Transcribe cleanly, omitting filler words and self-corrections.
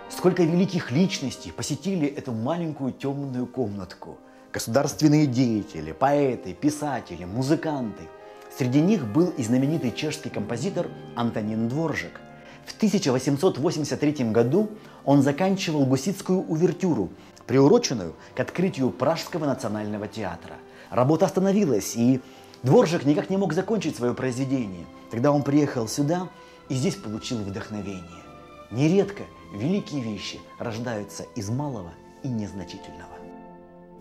Сколько великих личностей посетили эту маленькую темную комнатку. Государственные деятели, поэты, писатели, музыканты. Среди них был и знаменитый чешский композитор Антонин Дворжак. В 1883 году он заканчивал гуситскую увертюру, приуроченную к открытию Пражского национального театра. Работа остановилась, и Дворжак никак не мог закончить свое произведение. Тогда он приехал сюда и здесь получил вдохновение. Нередко великие вещи рождаются из малого и незначительного.